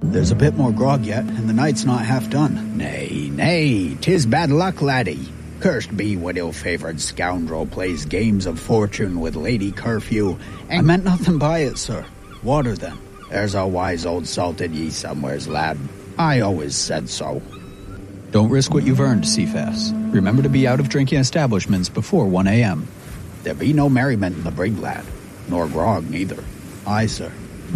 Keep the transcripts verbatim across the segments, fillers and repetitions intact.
There's a bit more grog yet, and the night's not half done. Nay, nay, 'tis bad luck, laddie. Cursed be what ill-favoured scoundrel plays games of fortune with Lady Curfew. I meant nothing by it, sir. Water, then. There's a wise old salted ye somewheres, lad. I always said so. Don't risk what you've earned, Cephas. Remember to be out of drinking establishments before one a.m. There be no merriment in the brig, lad. Nor grog, neither. Aye, sir.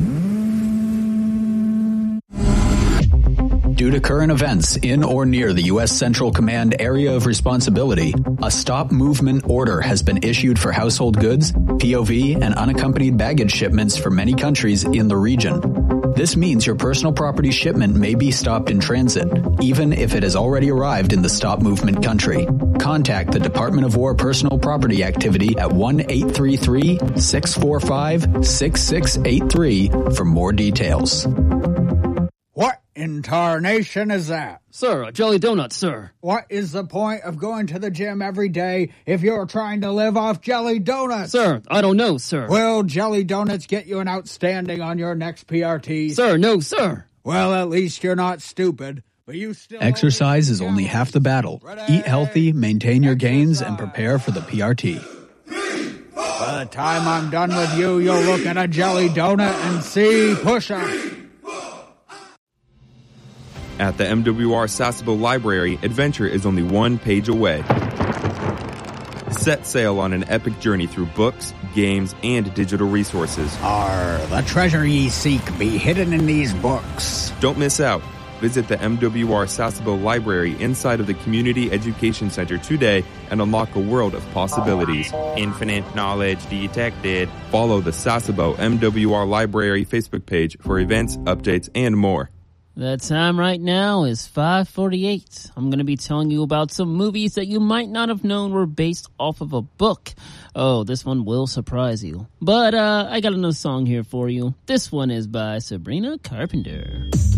Due to current events in or near the U S Central Command area of responsibility, a stop movement order has been issued for household goods, P O V, and unaccompanied baggage shipments for many countries in the region. This means your personal property shipment may be stopped in transit, even if it has already arrived in the stop movement country. Contact the Department of War Personal Property Activity at one eight three three, six four five, six six eight three for more details. What in tarnation is that? Sir, a jelly donut, sir. What is the point of going to the gym every day if you're trying to live off jelly donuts? Sir, I don't know, sir. Will jelly donuts get you an outstanding on your next P R T? Sir, no, sir. Well, at least you're not stupid. But you still Exercise is only half the battle. Eat healthy, maintain your gains, and prepare for the P R T. By the time I'm done with you, you'll look at a jelly donut and see push-ups. At the M W R Sasebo Library, adventure is only one page away. Set sail on an epic journey through books, games, and digital resources. Arr, the treasure ye seek be hidden in these books. Don't miss out. Visit the M W R Sasebo Library inside of the Community Education Center today and unlock a world of possibilities. Infinite knowledge detected. Follow the Sasebo M W R Library Facebook page for events, updates, and more. The time right now is five forty-eight. I'm going to be telling you about some movies that you might not have known were based off of a book. Oh, this one will surprise you. But uh, I got another song here for you. This one is by Sabrina Carpenter.